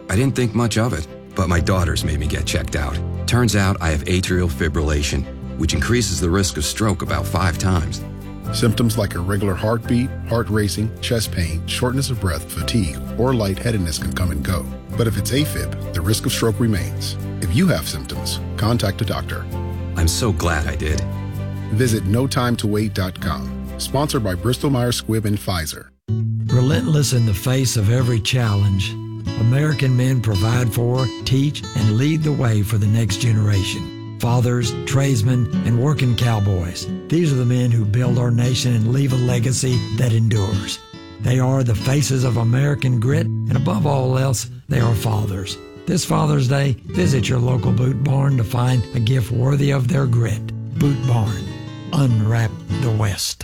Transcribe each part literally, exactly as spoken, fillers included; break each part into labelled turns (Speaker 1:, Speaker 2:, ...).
Speaker 1: I didn't think much of it, but my daughters made me get checked out. Turns out I have atrial fibrillation, which increases the risk of stroke about five times.
Speaker 2: Symptoms like irregular heartbeat, heart racing, chest pain, shortness of breath, fatigue, or lightheadedness can come and go. But if it's AFib, the risk of stroke remains. If you have symptoms, contact a doctor.
Speaker 1: I'm so glad I did.
Speaker 2: Visit no time to wait dot com. Sponsored by Bristol Myers Squibb and Pfizer.
Speaker 3: Relentless in the face of every challenge, American men provide for, teach, and lead the way for the next generation. Fathers, tradesmen, and working cowboys. These are the men who build our nation and leave a legacy that endures. They are the faces of American grit, and above all else, they are fathers. This Father's Day, visit your local Boot Barn to find a gift worthy of their grit. Boot Barn. Unwrap the West.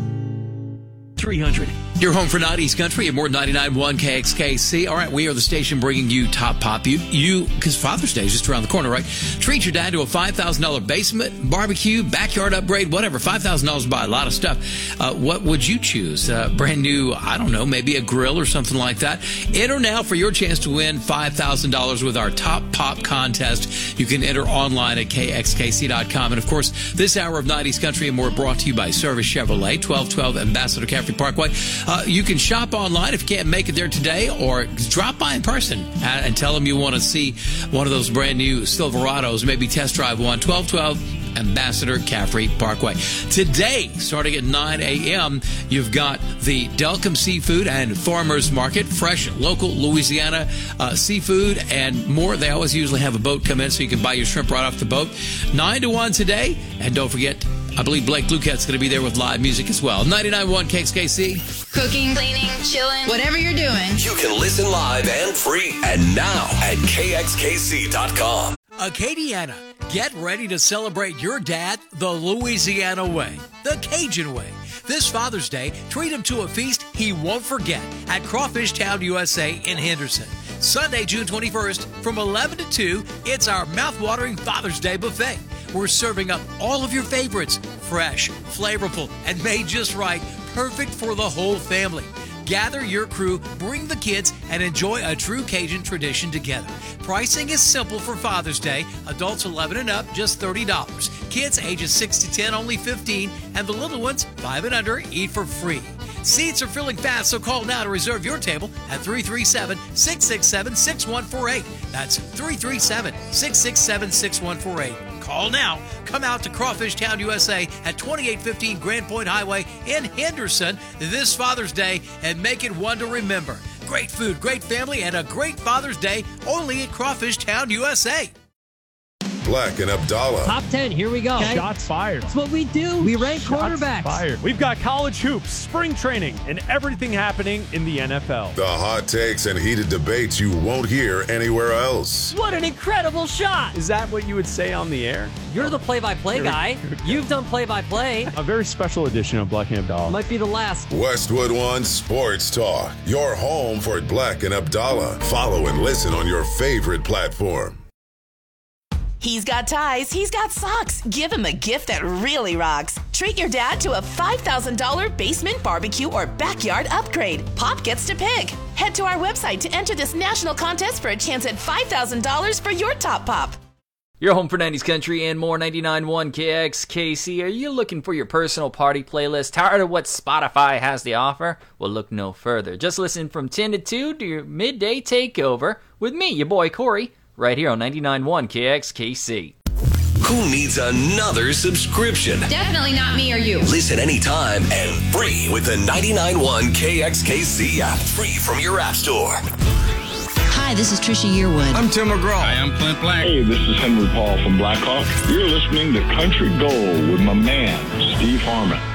Speaker 4: three hundred. You're home for nineties country at more ninety-nine point one K X K C. All right, we are the station bringing you Top Pop. You, you, because Father's Day is just around the corner, right? Treat your dad to a five thousand dollars basement, barbecue, backyard upgrade, whatever. five thousand dollars to buy a lot of stuff. Uh, what would you choose? Uh, brand new, I don't know, maybe a grill or something like that. Enter now for your chance to win five thousand dollars with our Top Pop contest. You can enter online at K X K C dot com. And, of course, this hour of nineties country and more brought to you by Service Chevrolet, twelve twelve Ambassador Caffrey Parkway. Uh, you can shop online if you can't make it there today, or drop by in person and, and tell them you want to see one of those brand new Silverados, maybe test drive one. twelve twelve Ambassador Caffrey Parkway. Today, starting at nine a.m., you've got the Delcom Seafood and Farmers Market, fresh, local Louisiana uh, seafood and more. They always usually have a boat come in so you can buy your shrimp right off the boat. nine to one today, and don't forget, I believe Blake Luquette's going to be there with live music as well. ninety-nine point one K X K C.
Speaker 5: Cooking, cleaning, chilling, whatever you're doing.
Speaker 6: You can listen live and free. And now at K X K C dot com.
Speaker 4: Acadiana, get ready to celebrate your dad the Louisiana way, the Cajun way. This Father's Day, treat him to a feast he won't forget at Crawfish Town, U S A in Henderson. Sunday, June twenty-first, from eleven to two, it's our mouth-watering Father's Day buffet. We're serving up all of your favorites, fresh, flavorful, and made just right, perfect for the whole family. Gather your crew, bring the kids, and enjoy a true Cajun tradition together. Pricing is simple for Father's Day. Adults eleven and up, just thirty dollars. Kids ages six to ten, only fifteen dollars. And the little ones, five and under, eat for free. Seats are filling fast, so call now to reserve your table at three three seven, six six seven, six one four eight. That's three three seven, six six seven, six one four eight. Call now. Come out to Crawfish Town, U S A at twenty-eight fifteen Grand Point Highway in Henderson this Father's Day and make it one to remember. Great food, great family, and a great Father's Day only at Crawfish Town, U S A.
Speaker 7: Black and Abdallah.
Speaker 8: Top ten, here we go.
Speaker 9: Okay. Shots fired.
Speaker 8: That's what we do. We rank
Speaker 9: Shots
Speaker 8: quarterbacks.
Speaker 9: Fired. We've got college hoops, spring training, and everything happening in the N F L.
Speaker 7: The hot takes and heated debates you won't hear anywhere else.
Speaker 8: What an incredible shot.
Speaker 9: Is that what you would say on the air?
Speaker 8: You're the play-by-play guy. You've done play-by-play.
Speaker 9: A very special edition of Black and Abdallah.
Speaker 8: Might be the last.
Speaker 7: Westwood One Sports Talk. Your home for Black and Abdallah. Follow and listen on your favorite platform.
Speaker 10: He's got ties, he's got socks. Give him a gift that really rocks. Treat your dad to a five thousand dollars basement barbecue or backyard upgrade. Pop gets to pick. Head to our website to enter this national contest for a chance at five thousand dollars for your Top Pop.
Speaker 11: Your home for nineties country and more, ninety-nine point one K X K C. Are you looking for your personal party playlist? Tired of what Spotify has to offer? Well, look no further. Just listen from ten to two to your midday takeover with me, your boy Corey, right here on ninety-nine point one K X K C.
Speaker 6: Who needs another subscription?
Speaker 5: Definitely not me or you.
Speaker 6: Listen anytime and free with the ninety-nine point one K X K C app. Free from your app store.
Speaker 12: Hi, this is Trisha Yearwood.
Speaker 13: I'm Tim McGraw.
Speaker 14: Hi, I'm Clint Black.
Speaker 15: Hey, this is Henry Paul from Blackhawk. You're listening to Country Gold with my man, Steve Harmon.